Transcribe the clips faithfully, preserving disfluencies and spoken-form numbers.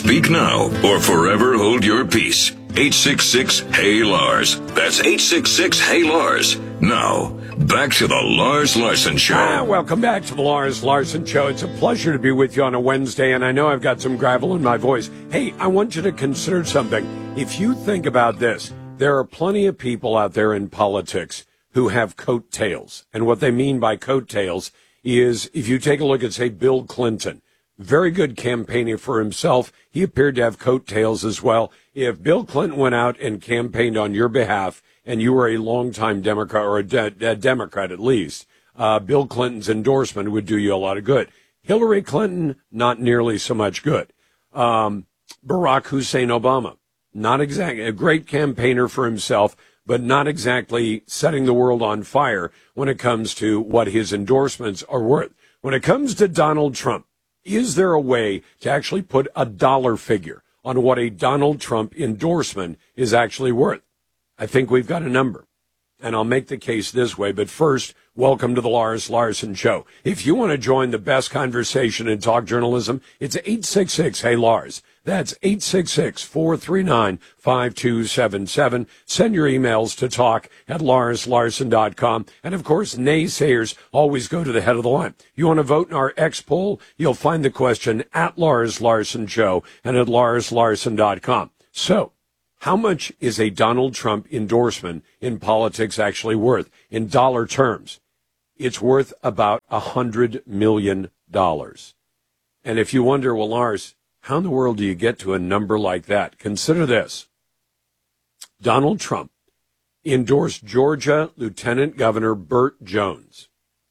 Speak now or forever hold your peace. eight six six, Hey Lars. That's eight six six, Hey Lars. Now, back to the Lars Larson Show. Ah, welcome back to the Lars Larson Show. It's a pleasure to be with you on a Wednesday, and I know I've got some gravel in my voice. Hey, I want you to consider something. If you think about this, there are plenty of people out there in politics who have coattails. And what they mean by coattails is if you take a look at, say, Bill Clinton, very good campaigner for himself. He appeared to have coattails as well. If Bill Clinton went out and campaigned on your behalf and you were a longtime Democrat, or a, de- a Democrat at least, uh, Bill Clinton's endorsement would do you a lot of good. Hillary Clinton, not nearly so much good. Um, Barack Hussein Obama, not exactly a great campaigner for himself, but not exactly setting the world on fire when it comes to what his endorsements are worth. When it comes to Donald Trump, is there a way to actually put a dollar figure on what a Donald Trump endorsement is actually worth? I think we've got a number, and I'll make the case this way. But first, welcome to the Lars Larson Show. If you want to join the best conversation in talk journalism, it's eight six six, Hey Lars. That's eight six six, four three nine, five two seven seven. Send your emails to talk at lars larson dot com. And, of course, naysayers always go to the head of the line. You want to vote in our X poll? You'll find the question at Lars Larson Show and at lars larson dot com. So, how much is a Donald Trump endorsement in politics actually worth? In dollar terms, it's worth about one hundred million dollars. And if you wonder, well, Lars, how in the world do you get to a number like that? Consider this. Donald Trump endorsed Georgia Lieutenant Governor Burt Jones.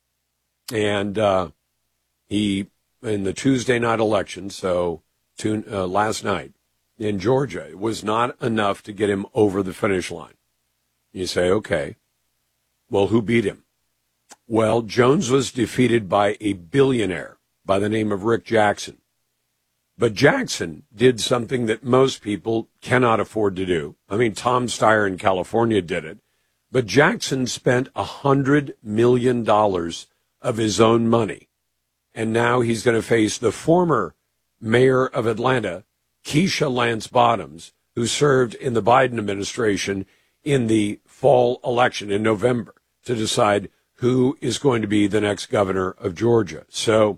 And uh, he, in the Tuesday night election, so to, uh, last night in Georgia, it was not enough to get him over the finish line. You say, okay, well, who beat him? Well, Jones was defeated by a billionaire by the name of Rick Jackson. But Jackson did something that most people cannot afford to do. I mean, Tom Steyer in California did it. But Jackson spent one hundred million dollars of his own money. And now he's going to face the former mayor of Atlanta, Keisha Lance Bottoms, who served in the Biden administration in the fall election in November to decide who is going to be the next governor of Georgia. So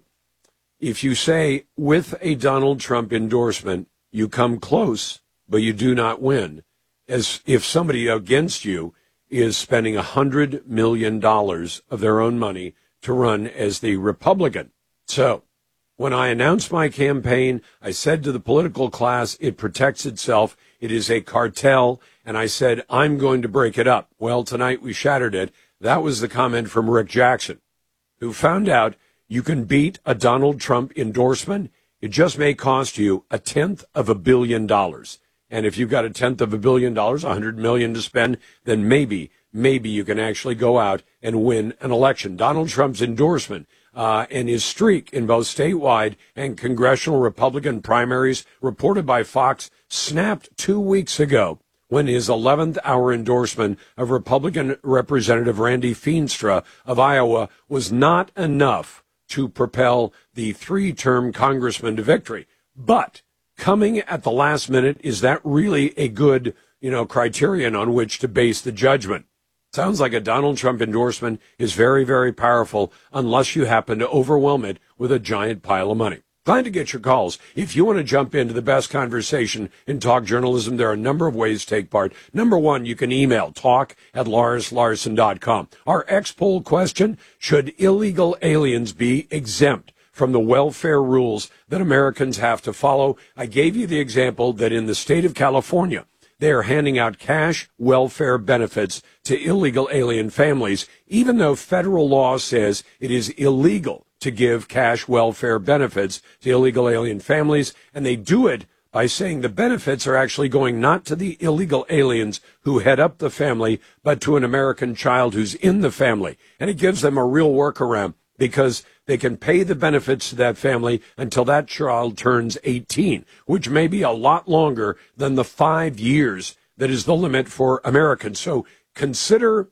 if you say with a Donald Trump endorsement, you come close, but you do not win, as if somebody against you is spending one hundred million dollars of their own money to run as the Republican. So when I announced my campaign, I said to the political class, it protects itself. It is a cartel. And I said, I'm going to break it up. Well, tonight we shattered it. That was the comment from Rick Jackson, who found out you can beat a Donald Trump endorsement. It just may cost you a tenth of a billion dollars. And if you've got a tenth of a billion dollars, a hundred million to spend, then maybe, maybe you can actually go out and win an election. Donald Trump's endorsement uh, and his streak in both statewide and congressional Republican primaries, reported by Fox, snapped two weeks ago when his eleventh hour endorsement of Republican Representative Randy Feenstra of Iowa was not enough to propel the three-term congressman to victory. But coming at the last minute, is that really a good, you know, criterion on which to base the judgment? Sounds like a Donald Trump endorsement is very, very powerful unless you happen to overwhelm it with a giant pile of money. Glad to get your calls. If you want to jump into the best conversation in talk journalism, there are a number of ways to take part. Number one, you can email talk at lars larson dot com. Our X poll question, should illegal aliens be exempt from the welfare rules that Americans have to follow? I gave you the example that in the state of California, they are handing out cash welfare benefits to illegal alien families, even though federal law says it is illegal to give cash welfare benefits to illegal alien families. And they do it by saying the benefits are actually going not to the illegal aliens who head up the family, but to an American child who's in the family. And it gives them a real workaround because they can pay the benefits to that family until that child turns eighteen, which may be a lot longer than the five years that is the limit for Americans. So consider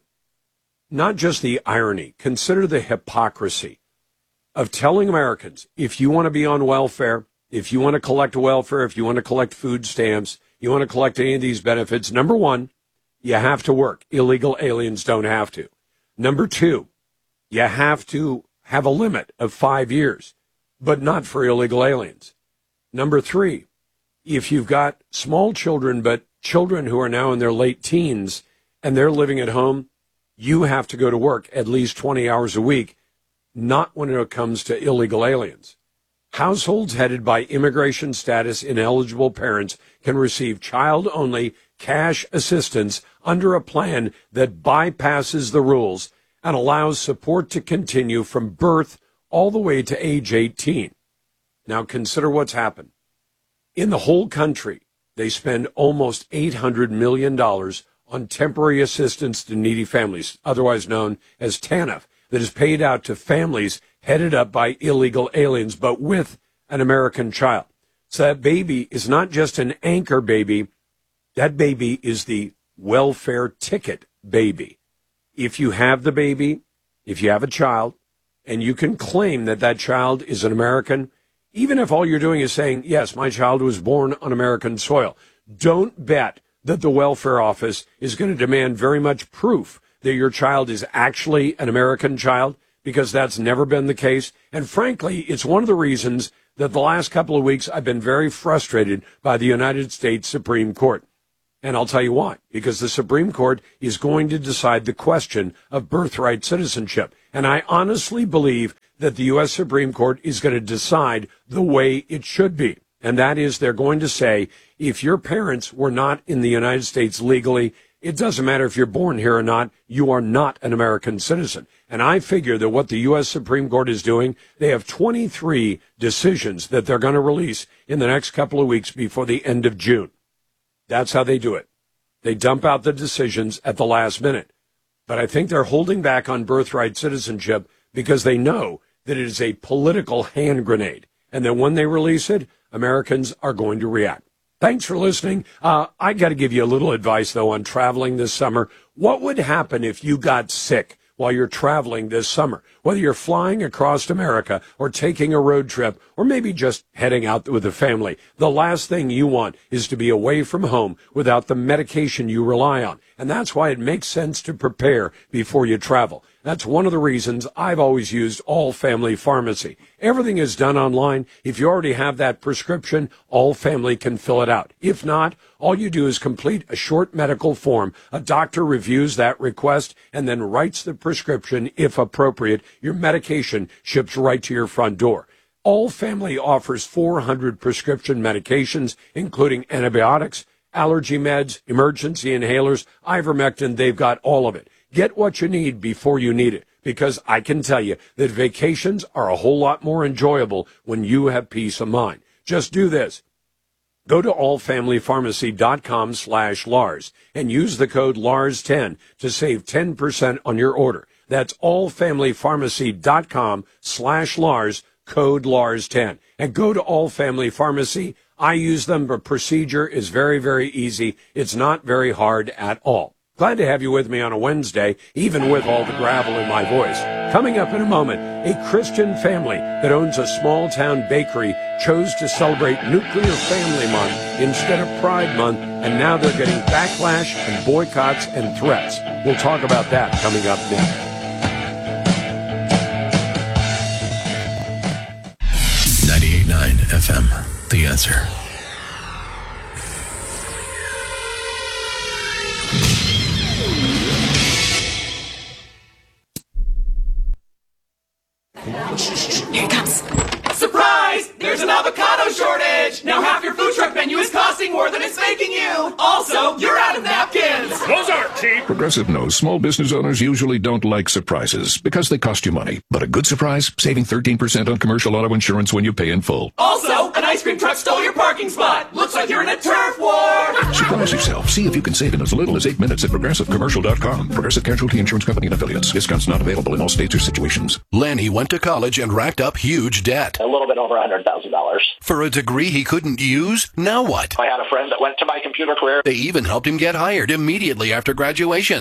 not just the irony, consider the hypocrisy of telling Americans, if you want to be on welfare, if you want to collect welfare, if you want to collect food stamps, you want to collect any of these benefits, number one, you have to work. Illegal aliens don't have to. Number two, you have to have a limit of five years, but not for illegal aliens. Number three, if you've got small children, but children who are now in their late teens and they're living at home, you have to go to work at least twenty hours a week, not when it comes to illegal aliens. Households headed by immigration status ineligible parents can receive child-only cash assistance under a plan that bypasses the rules and allows support to continue from birth all the way to age eighteen. Now consider what's happened. In the whole country, they spend almost eight hundred million dollars on temporary assistance to needy families, otherwise known as TANF, that is paid out to families headed up by illegal aliens, but with an American child. So that baby is not just an anchor baby. That baby is the welfare ticket baby. If you have the baby, if you have a child, and you can claim that that child is an American, even if all you're doing is saying, yes, my child was born on American soil, don't bet that the welfare office is going to demand very much proof that your child is actually an American child, because that's never been the case. And frankly, it's one of the reasons that the last couple of weeks I've been very frustrated by the United States Supreme Court. And I'll tell you why. Because the Supreme Court is going to decide the question of birthright citizenship. And I honestly believe that the U S Supreme Court is going to decide the way it should be. And that is, they're going to say, if your parents were not in the United States legally, it doesn't matter if you're born here or not, you are not an American citizen. And I figure that what the U S Supreme Court is doing, they have twenty-three decisions that they're going to release in the next couple of weeks before the end of June. That's how they do it. They dump out the decisions at the last minute. But I think they're holding back on birthright citizenship because they know that it is a political hand grenade, and that when they release it, Americans are going to react. Thanks for listening. Uh, I got to give you a little advice, though, on traveling this summer. What would happen if you got sick while you're traveling this summer? Whether you're flying across America or taking a road trip or maybe just heading out with the family, the last thing you want is to be away from home without the medication you rely on. And that's why it makes sense to prepare before you travel. That's one of the reasons I've always used All Family Pharmacy. Everything is done online. If you already have that prescription, All Family can fill it out. If not, all you do is complete a short medical form. A doctor reviews that request and then writes the prescription if appropriate. Your medication ships right to your front door. All Family offers four hundred prescription medications, including antibiotics, allergy meds, emergency inhalers, ivermectin. They've got all of it. Get what you need before you need it, because I can tell you that vacations are a whole lot more enjoyable when you have peace of mind. Just do this. Go to allfamilypharmacy.com slash Lars and use the code Lars ten to save ten percent on your order. That's allfamilypharmacy.com slash Lars, code Lars ten. And go to All Family Pharmacy. I use them. The procedure is very, very easy. It's not very hard at all. Glad to have you with me on a Wednesday, even with all the gravel in my voice. Coming up in a moment, a Christian family that owns a small-town bakery chose to celebrate Nuclear Family Month instead of Pride Month, and now they're getting backlash and boycotts and threats. We'll talk about that coming up next. ninety-eight point nine F M, The Answer. Here it comes. Surprise! There's an avocado shortage! Now half your food truck menu is costing more than it's making you! Also, you're out of napkins! Those aren't cheap! Progressive knows small business owners usually don't like surprises because they cost you money. But a good surprise, saving thirteen percent on commercial auto insurance when you pay in full. Also, an ice cream truck stole your parking spot! Looks like you're in a turf war! Surprise yourself. See if you can save in as little as eight minutes at progressive commercial dot com. Progressive Casualty Insurance Company and Affiliates. Discounts not available in all states or situations. Lanny went to college and racked up huge debt. A little bit over one hundred thousand dollars. For a degree he couldn't use? Now what? I had a friend that went to my computer career. They even helped him get hired immediately after graduation. One of the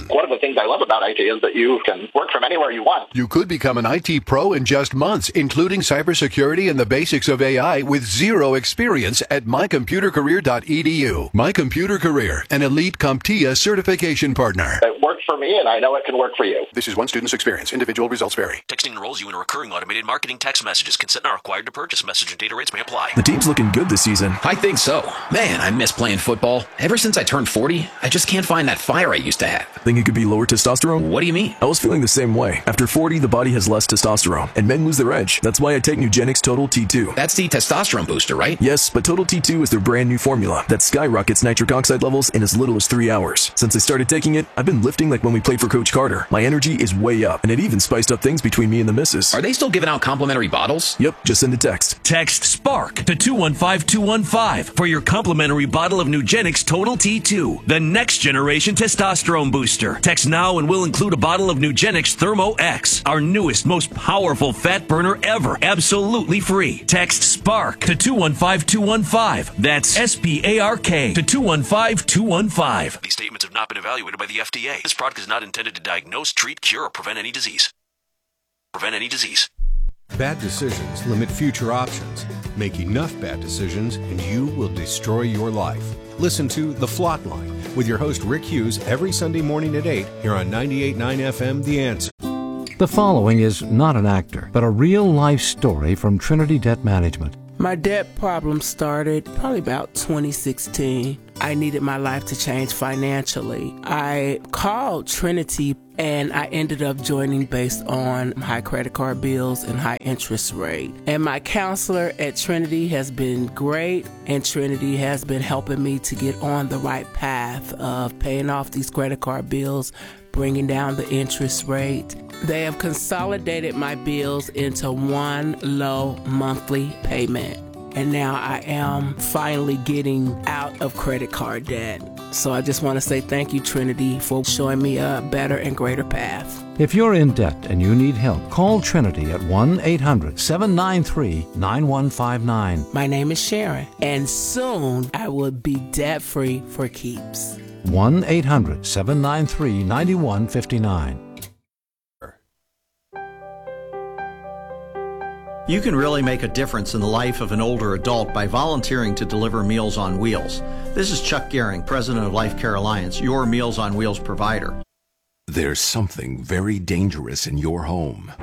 things I love about I T is that you can work from anywhere you want. You could become an I T pro in just months, including cybersecurity and the basics of A I with zero experience at my computer career dot e d u. My Computer Career, an elite CompTIA certification partner. It worked for me, and I know it can work for you. This is one student's experience. Individual results vary. Texting enrolls you in a recurring automated marketing text messages. Consent not required to purchase. Message and data rates may apply. The team's looking good this season. I think so. Man, I miss playing football. Ever since I turned forty, I just can't find that fire I used to have. Think it could be lower testosterone? What do you mean? I was feeling the same way. After forty, the body has less testosterone, and men lose their edge. That's why I take Nugenix Total T two. That's the testosterone booster, right? Yes, but Total T two is their brand new formula that skyrockets nitric oxide levels in as little as three hours. Since I started taking it, I've been lifting like when we played for Coach Carter. My energy is way up, and it even spiced up things between me and the missus. Are they still giving out complimentary bottles? Yep, just send a text. Text SPARK to two one five two one five for your complimentary bottle of Nugenix Total T two, the next generation testosterone booster. Text now and we'll include a bottle of Nugenix Thermo X, our newest, most powerful fat burner ever, absolutely free. Text SPARK to two one five two one five. That's S P A R K to two one five two one five. These statements have not been evaluated by the F D A. This product is not intended to diagnose, treat, cure, or prevent any disease. Prevent any disease. Bad decisions limit future options. Make enough bad decisions and you will destroy your life. Listen to The Flot Line with your host Rick Hughes every Sunday morning at eight here on ninety-eight point nine F M The Answer. The following is not an actor, but a real-life story from Trinity Debt Management. My debt problem started probably about twenty sixteen. I needed my life to change financially. I called Trinity and I ended up joining based on high credit card bills and high interest rate. And my counselor at Trinity has been great, and Trinity has been helping me to get on the right path of paying off these credit card bills, bringing down the interest rate. They have consolidated my bills into one low monthly payment. And now I am finally getting out of credit card debt. So I just want to say thank you, Trinity, for showing me a better and greater path. If you're in debt and you need help, call Trinity at one eight hundred seven nine three nine one five nine. My name is Sharon, and soon I will be debt-free for keeps. one eight hundred seven nine three nine one five nine. You can really make a difference in the life of an older adult by volunteering to deliver Meals on Wheels. This is Chuck Gehring, president of Life Care Alliance, your Meals on Wheels provider. There's something very dangerous in your home.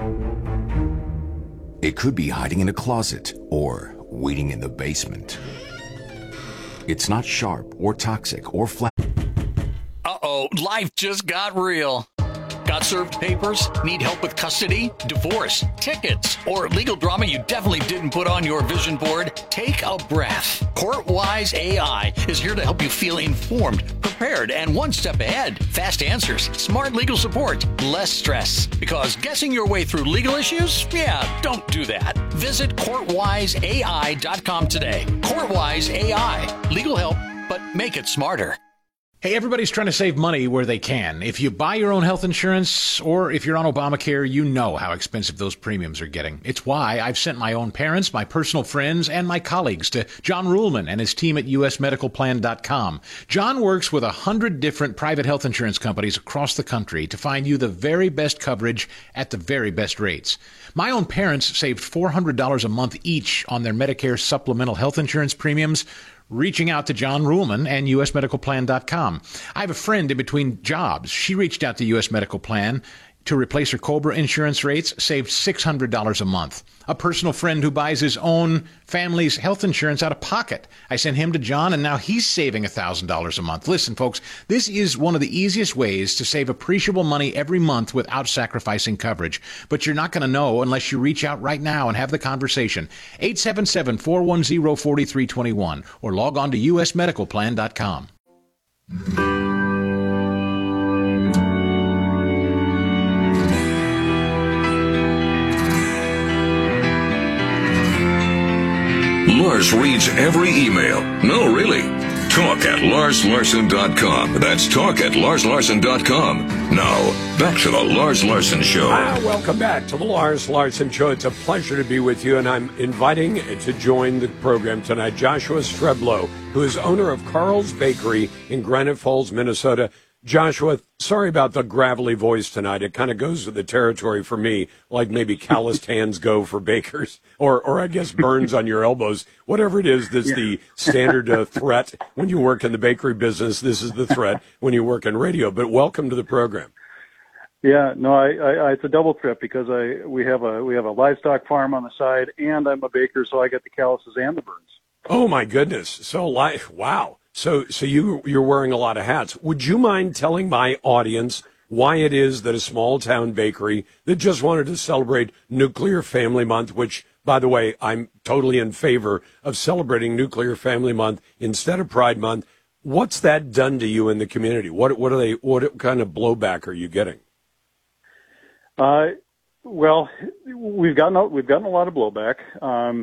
It could be hiding in a closet or waiting in the basement. It's not sharp or toxic or flat. Uh-oh, life just got real. Got served papers? Need help with custody, divorce, tickets, or legal drama you definitely didn't put on your vision board? Take a breath. CourtWise A I is here to help you feel informed, prepared, and one step ahead. Fast answers, smart legal support, less stress. Because guessing your way through legal issues? Yeah, don't do that. Visit court wise A I dot com today. CourtWise A I. Legal help, but make it smarter. Hey, everybody's trying to save money where they can. If you buy your own health insurance or if you're on Obamacare, you know how expensive those premiums are getting. It's why I've sent my own parents, my personal friends, and my colleagues to John Ruhlman and his team at U S medical plan dot com. John works with a hundred different private health insurance companies across the country to find you the very best coverage at the very best rates. My own parents saved four hundred dollars a month each on their Medicare supplemental health insurance premiums, reaching out to John Ruhlman and U S medical plan dot com. I have a friend in between jobs. She reached out to U S Medical Plan to replace her COBRA insurance rates, saved six hundred dollars a month. A personal friend who buys his own family's health insurance out of pocket. I sent him to John, and now he's saving one thousand dollars a month. Listen, folks, this is one of the easiest ways to save appreciable money every month without sacrificing coverage. But you're not going to know unless you reach out right now and have the conversation. eight seven seven, four one zero, four three two one or log on to U S medical plan dot com. Lars reads every email. No, really. Talk at Lars Larson dot com. That's talk at Lars Larson dot com. Now, back to the Lars Larson Show. Ah, welcome back to the Lars Larson Show. It's a pleasure to be with you, and I'm inviting to join the program tonight Joshua Streblow, who is owner of Carl's Bakery in Granite Falls, Minnesota. Joshua, sorry about the gravelly voice tonight. It kind of goes with the territory for me, like maybe calloused hands go for bakers, or, or I guess burns on your elbows. Whatever it is that's yeah. the standard uh, threat when you work in the bakery business, this is the threat when you work in radio. But welcome to the program. Yeah, no, I, I, it's a double threat because I we have a we have a livestock farm on the side, and I'm a baker, so I get the calluses and the burns. Oh my goodness! So life, wow. So, so you, you're wearing a lot of hats. Would you mind telling my audience why it is that a small town bakery that just wanted to celebrate Nuclear Family Month, which, by the way, I'm totally in favor of celebrating Nuclear Family Month instead of Pride Month. What's that done to you in the community? What, what are they, what kind of blowback are you getting? Uh, well, we've gotten, a, we've gotten a lot of blowback. Um,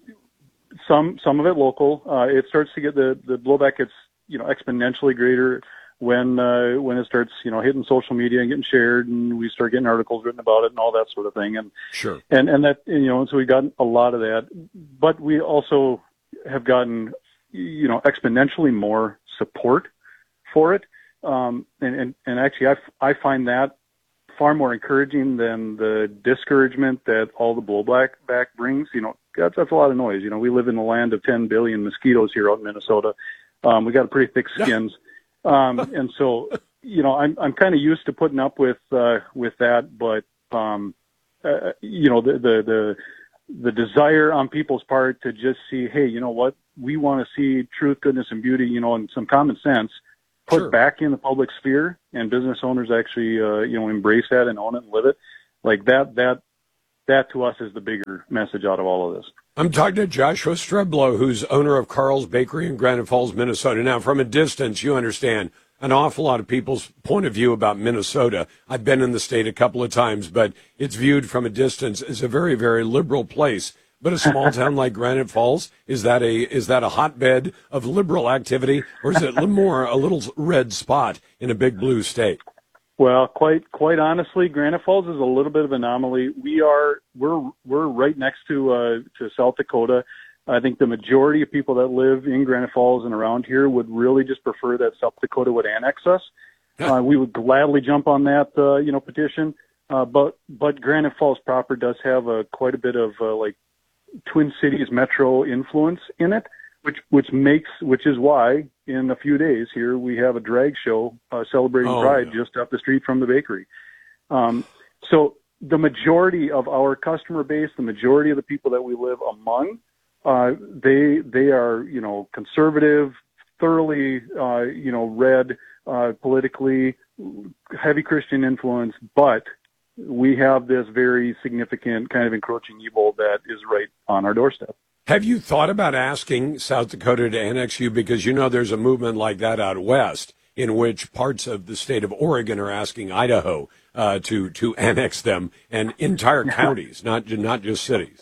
Some some of it local. Uh, it starts to get the, the blowback gets you know exponentially greater when uh, when it starts you know hitting social media and getting shared, and we start getting articles written about it and all that sort of thing. And sure. And and that you know so we've gotten a lot of that, but we also have gotten you know exponentially more support for it. Um, and, and and actually, I I find that far more encouraging than the discouragement that all the blowback back brings. You know, that's, that's a lot of noise. You know, we live in the land of ten billion mosquitoes here out in Minnesota. Um, we got pretty thick skins. Um, and so, you know, I'm, I'm kind of used to putting up with, uh, with that, but, um, uh, you know, the, the, the, the desire on people's part to just see, hey, you know what, we want to see truth, goodness, and beauty, you know, and some common sense put sure. back in the public sphere, and business owners actually, uh, you know, embrace that and own it and live it. Like that, that, that to us is the bigger message out of all of this. I'm talking to Joshua Streblow, who's owner of Carl's Bakery in Granite Falls, Minnesota. Now, from a distance, you understand an awful lot of people's point of view about Minnesota. I've been in the state a couple of times, but it's viewed from a distance as a very, very liberal place. But a small town like Granite Falls, is that a is that a hotbed of liberal activity, or is it more a little red spot in a big blue state? Well, quite quite honestly, Granite Falls is a little bit of an anomaly. We are we're we're right next to uh, to South Dakota. I think the majority of people that live in Granite Falls and around here would really just prefer that South Dakota would annex us. Uh, we would gladly jump on that uh, you know petition. Uh, but but Granite Falls proper does have a quite a bit of uh, like Twin Cities metro influence in it, which which makes which is why in a few days here we have a drag show uh, celebrating oh, Pride yeah. just up the street from the bakery. Um, so the majority of our customer base, the majority of the people that we live among, uh, they they are you know conservative, thoroughly uh, you know read, uh, politically heavy Christian influence, but we have this very significant kind of encroaching evil that is right on our doorstep. Have you thought about asking South Dakota to annex you? Because you know there's a movement like that out west in which parts of the state of Oregon are asking Idaho uh, to to annex them, and entire counties, not not just cities.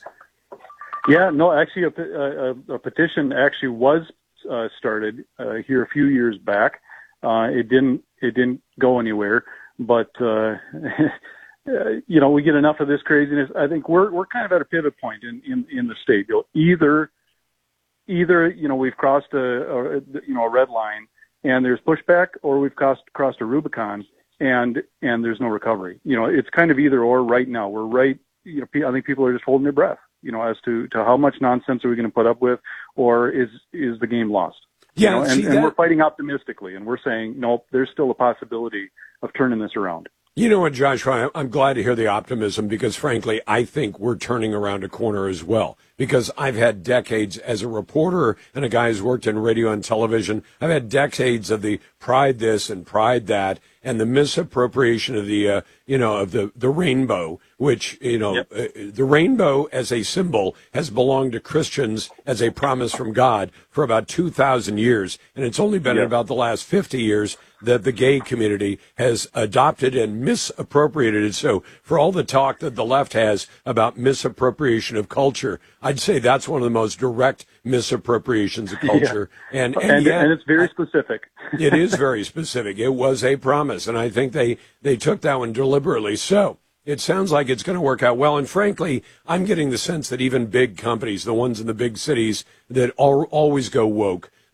Yeah, no, actually a, a, a petition actually was uh, started uh, here a few years back. Uh, it didn't it didn't go anywhere, but uh, Uh, you know, we get enough of this craziness. I think we're we're kind of at a pivot point in, in, in the state. You know, either either you know we've crossed a, a you know a red line and there's pushback, or we've crossed crossed a Rubicon and and there's no recovery. You know, it's kind of either or right now. We're right. You know, I think people are just holding their breath. You know, as to, to how much nonsense are we going to put up with, or is is the game lost? Yeah, you know, and, see, and that... we're fighting optimistically, and we're saying nope. There's still a possibility of turning this around. You know what, Joshua, I'm glad to hear the optimism because, frankly, I think we're turning around a corner as well. Because I've had decades as a reporter and a guy who's worked in radio and television. I've had decades of the pride this and pride that and the misappropriation of the, uh, you know, of the, the rainbow, which, you know, yep. uh, the rainbow as a symbol has belonged to Christians as a promise from God for about two thousand years. And it's only been yep. about the last fifty years that the gay community has adopted and misappropriated it. So for all the talk that the left has about misappropriation of culture, I'd say that's one of the most direct misappropriations of culture. Yeah. And, and, and, yet, and it's very specific. It is very specific. It was a promise, and I think they, they took that one deliberately. So it sounds like it's going to work out well. And frankly, I'm getting the sense that even big companies, the ones in the big cities that al- always go woke,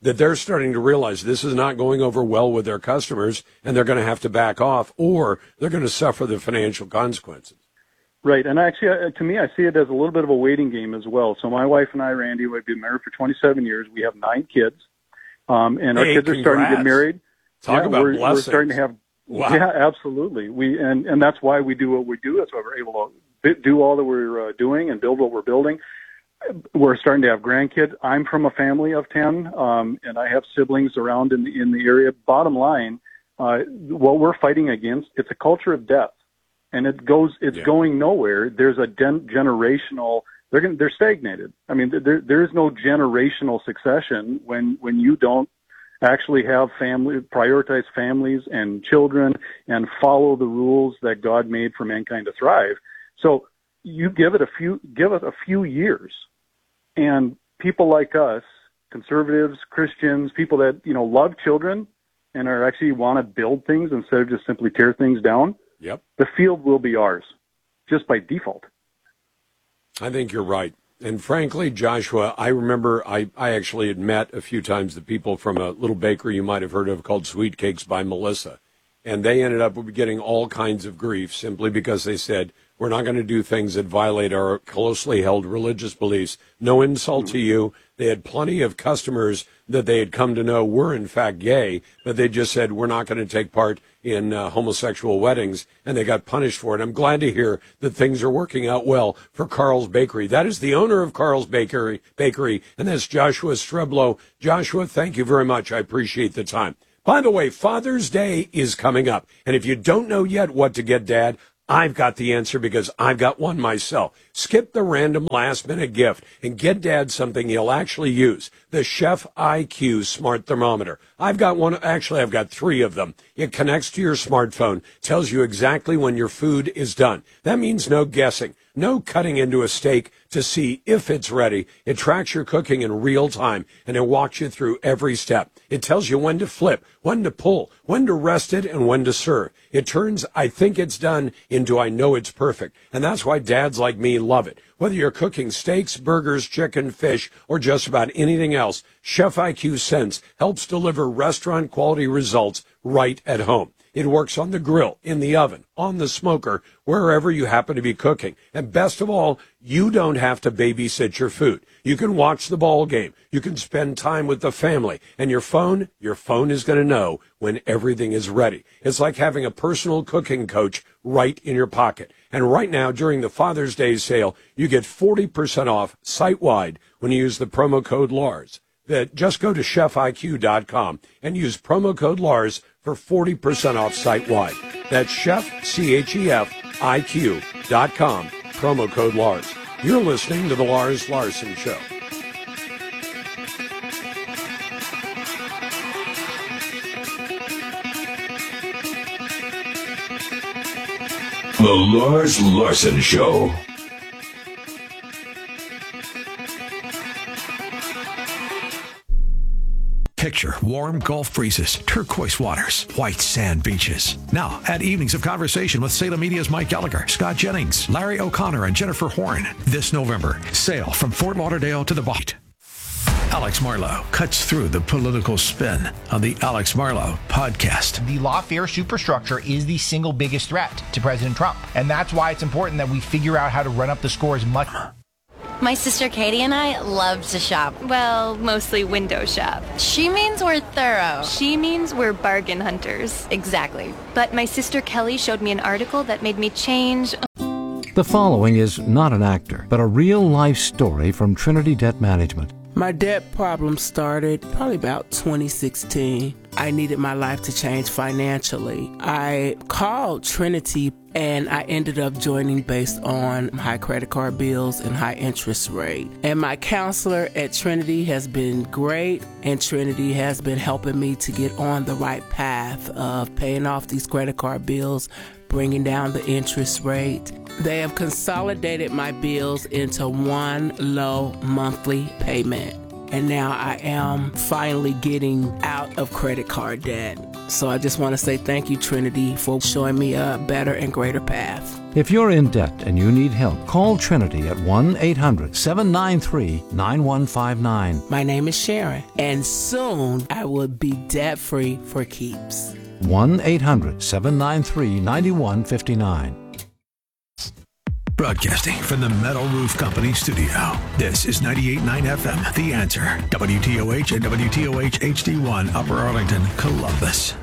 that they're starting to realize this is not going over well with their customers, and they're going to have to back off, or they're going to suffer the financial consequences. Right, and actually, uh, to me, I see it as a little bit of a waiting game as well. So my wife and I, Randy, we've been married for twenty-seven years. We have nine kids, um, and our hey, kids are congrats. starting to get married. Talk yeah, about we're, blessings. we're starting to have. Wow. Yeah, absolutely. We and and that's why we do what we do. That's why we're able to do all that we're uh, doing and build what we're building. We're starting to have grandkids. I'm from a family of ten, um, and I have siblings around in the in the area. Bottom line, uh, what we're fighting against, it's a culture of death, and it goes, it's yeah. going nowhere. There's a den- generational. They're gonna, they're stagnated. I mean, there there is no generational succession when when you don't actually have family, prioritize families and children, and follow the rules that God made for mankind to thrive. So you give it a few, give it a few years. And people like us, conservatives, Christians, people that, you know, love children and are actually want to build things instead of just simply tear things down. Yep. The field will be ours just by default. I think you're right. And frankly, Joshua, I remember I, I actually had met a few times the people from a little bakery you might have heard of called Sweet Cakes by Melissa. And they ended up getting all kinds of grief simply because they said, we're not going to do things that violate our closely held religious beliefs. No insult to you. They had plenty of customers that they had come to know were, in fact, gay, but they just said, we're not going to take part in uh, homosexual weddings, and they got punished for it. I'm glad to hear that things are working out well for Carl's Bakery. That is the owner of Carl's Bakery, Bakery and that's Joshua Streblow. Joshua, thank you very much. I appreciate the time. By the way, Father's Day is coming up, and if you don't know yet what to get Dad, I've got the answer because I've got one myself. Skip the random last-minute gift and get Dad something he'll actually use. The Chef I Q Smart Thermometer. I've got one. Actually, I've got three of them. It connects to your smartphone, tells you exactly when your food is done. That means no guessing, no cutting into a steak to see if it's ready. It tracks your cooking in real time, and it walks you through every step. It tells you when to flip, when to pull, when to rest it, and when to serve. It turns I think it's done into I know it's perfect. And that's why dads like me love it. Whether you're cooking steaks, burgers, chicken, fish, or just about anything else, Chef I Q Sense helps deliver restaurant-quality results right at home. It works on the grill, in the oven, on the smoker, wherever you happen to be cooking. And best of all, you don't have to babysit your food. You can watch the ball game. You can spend time with the family. And your phone, your phone is going to know when everything is ready. It's like having a personal cooking coach right in your pocket. And right now, during the Father's Day sale, you get forty percent off site-wide when you use the promo code Lars. That just go to chef I Q dot com and use promo code Lars for forty percent off site-wide. That's chef, C H E F, I Q dot com, promo code Lars. You're listening to The Lars Larson Show. The Lars Larson Show. Picture warm Gulf breezes, turquoise waters, white sand beaches. Now, add evenings of conversation with Salem Media's Mike Gallagher, Scott Jennings, Larry O'Connor, and Jennifer Horn. This November, sail from Fort Lauderdale to the Bahamas. Alex Marlow cuts through the political spin on the Alex Marlow podcast. The lawfare superstructure is the single biggest threat to President Trump. And that's why it's important that we figure out how to run up the score as much. My sister Katie and I love to shop. Well, mostly window shop. She means we're thorough. She means we're bargain hunters. Exactly. But my sister Kelly showed me an article that made me change. The following is not an actor, but a real-life story from Trinity Debt Management. My debt problem started probably about twenty sixteen. I needed my life to change financially. I called Trinity and I ended up joining based on high credit card bills and high interest rate. And my counselor at Trinity has been great, and Trinity has been helping me to get on the right path of paying off these credit card bills, bringing down the interest rate. They have consolidated my bills into one low monthly payment. and now I am finally getting out of credit card debt. So I just want to say thank you, Trinity, for showing me a better and greater path. If you're in debt and you need help, call Trinity at one eight hundred seven nine three nine one five nine. My name is Sharon, and soon I will be debt-free for keeps. one eight hundred seven nine three nine one five nine. Broadcasting from the Metal Roof Company studio. This is ninety-eight point nine F M, The Answer. W T O H and W T O H H D one, Upper Arlington, Columbus.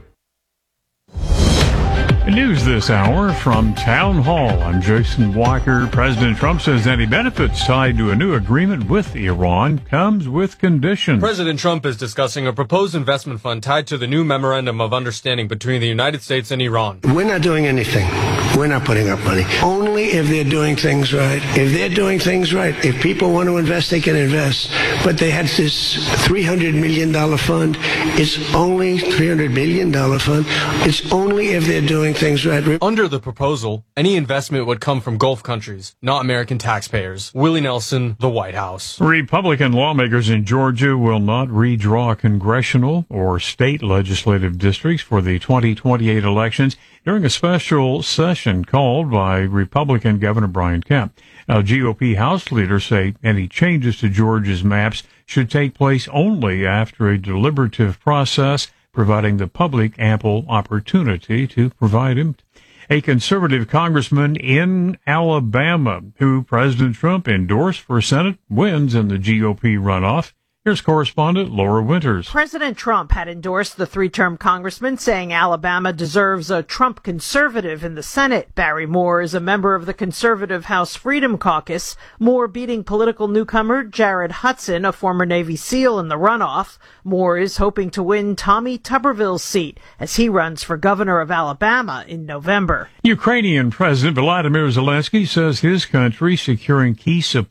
News this hour from Town Hall. I'm Jason Walker. President Trump says any benefits tied to a new agreement with Iran comes with conditions. President Trump is discussing a proposed investment fund tied to the new memorandum of understanding between the United States and Iran. We're not doing anything. We're not putting up money. Only if they're doing things right. If they're doing things right, if people want to invest, they can invest. But they had this three hundred million dollars fund. It's only three hundred million dollars fund. It's only if they're doing things right. Under the proposal, any investment would come from Gulf countries, not American taxpayers. Willie Nelson, the White House. Republican lawmakers in Georgia will not redraw congressional or state legislative districts for the twenty twenty-eight elections during a special session called by Republican Governor Brian Kemp. Now, G O P House leaders say any changes to Georgia's maps should take place only after a deliberative process, providing the public ample opportunity to provide him. A conservative congressman in Alabama, who President Trump endorsed for Senate, wins in the G O P runoff. Here's correspondent Laura Winters. President Trump had endorsed the three-term congressman, saying Alabama deserves a Trump conservative in the Senate. Barry Moore is a member of the conservative House Freedom Caucus. Moore beating political newcomer Jared Hudson, a former Navy SEAL, in the runoff. Moore is hoping to win Tommy Tuberville's seat as he runs for governor of Alabama in November. Ukrainian President Volodymyr Zelensky says his country securing key support